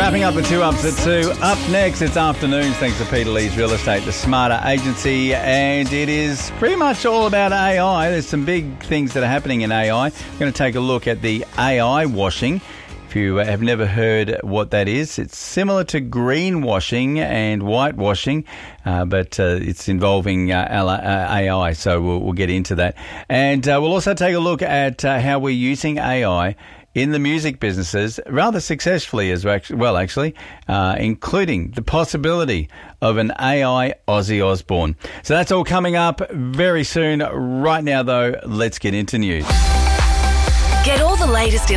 Wrapping up the 2 ups at 2. Up next, it's afternoons thanks to Peter Lee's Real Estate, the Smarter Agency, and it is pretty much all about AI. There's some big things that are happening in AI. We're going to take a look at the AI washing. If you have never heard what that is, it's similar to greenwashing and whitewashing, but it's involving AI, so we'll get into that. And we'll also take a look at how we're using AI in the music businesses rather successfully as well, actually, including the possibility of an AI Ozzy Osbourne. So that's all coming up very soon. Right now, though, let's get into news. Get all the latest